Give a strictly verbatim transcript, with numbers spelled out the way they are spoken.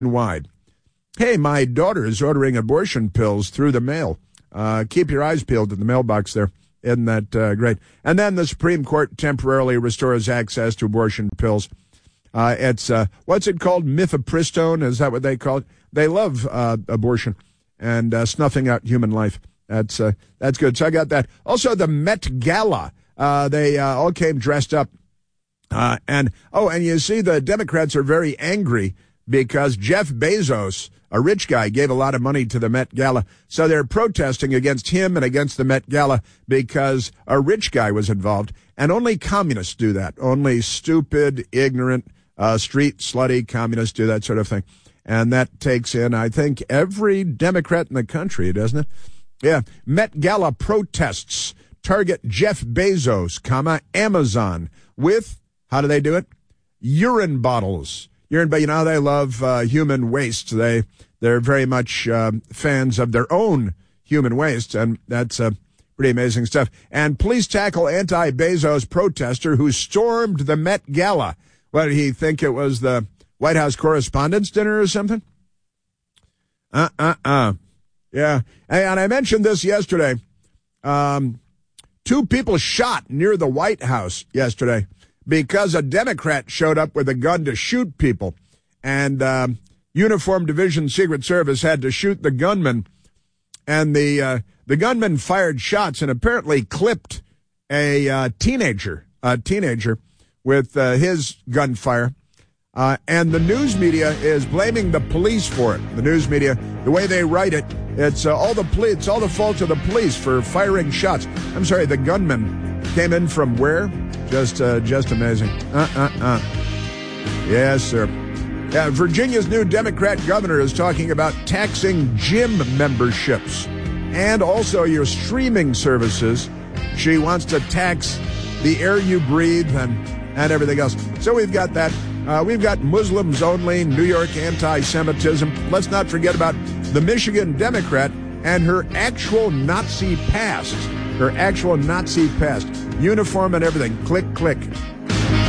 wide. Hey, my daughter is ordering abortion pills through the mail. Uh, keep your eyes peeled at the mailbox there. Isn't that uh, great? And then the Supreme Court temporarily restores access to abortion pills. Uh, it's, uh, what's it called? Mifepristone? Is that what they call it? They love uh, abortion and uh, snuffing out human life. That's uh, that's good. So I got that. Also, the Met Gala. Uh, they uh, all came dressed up. Uh, and, oh, and you see the Democrats are very angry because Jeff Bezos, a rich guy, gave a lot of money to the Met Gala. So they're protesting against him and against the Met Gala because a rich guy was involved. And only communists do that. Only stupid, ignorant, uh, street slutty communists do that sort of thing. And that takes in, I think, every Democrat in the country, doesn't it? Yeah. Met Gala protests target Jeff Bezos, comma, Amazon with, how do they do it? Urine bottles. Urine, but you know how they love uh, human waste. They, they're very much uh, fans of their own human waste, and that's uh, pretty amazing stuff. And police tackle anti-Bezos protester who stormed the Met Gala. What, did he think it was the White House Correspondents' Dinner or something? Uh-uh-uh. Yeah. And I mentioned this yesterday. Um, two people shot near the White House yesterday because a Democrat showed up with a gun to shoot people. And um, Uniform Division Secret Service had to shoot the gunman. And the uh, the gunman fired shots and apparently clipped a uh, teenager, a teenager with uh, his gunfire. Uh, and the news media is blaming the police for it. The news media, the way they write it, it's uh, all the poli- it's all the fault of the police for firing shots. I'm sorry, the gunman came in from where? Just, uh, just amazing. Uh, uh, uh. Yes, sir. Yeah, Virginia's new Democrat governor is talking about taxing gym memberships and also your streaming services. She wants to tax the air you breathe and, and everything else. So we've got that. Uh, we've got Muslims only, New York anti-Semitism. Let's not forget about the Michigan Democrat and her actual Nazi past. Her actual Nazi past. Uniform and everything. Click, click.